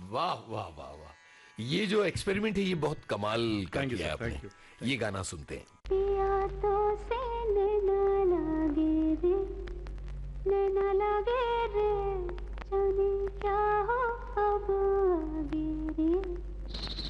वाह वाह वाह वाह, ये जो एक्सपेरिमेंट है ये बहुत कमाल का थैंक यू किया है सर, थैंक आपने। यू। ये गाना सुनते हैं। पिया तो से